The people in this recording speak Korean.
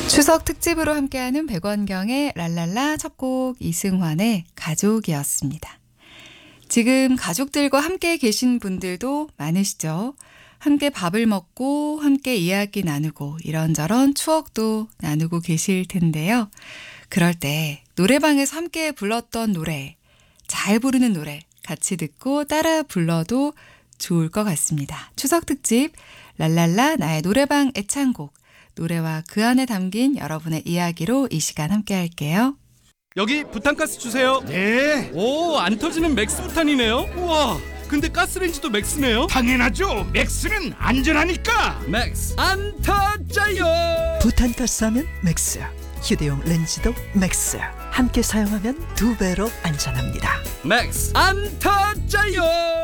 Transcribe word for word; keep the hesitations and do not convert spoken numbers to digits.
추석 특집으로 함께하는 백원경의 랄랄라 첫 곡 이승환의 가족이었습니다. 지금 가족들과 함께 계신 분들도 많으시죠? 함께 밥을 먹고 함께 이야기 나누고 이런저런 추억도 나누고 계실 텐데요. 그럴 때 노래방에서 함께 불렀던 노래, 잘 부르는 노래 같이 듣고 따라 불러도 좋을 것 같습니다. 추석 특집 랄랄라 나의 노래방 애창곡, 노래와 그 안에 담긴 여러분의 이야기로 이 시간 함께 할게요. 여기 부탄가스 주세요. 네, 오, 안 터지는 맥스 부탄이네요. 우와, 근데 가스레인지도 맥스네요. 당연하죠. 맥스는 안전하니까. 맥스 안 터져요. 부탄가스하면 맥스, 휴대용 렌즈도 맥스. 함께 사용하면 두 배로 안전합니다. 맥스 안 터져요.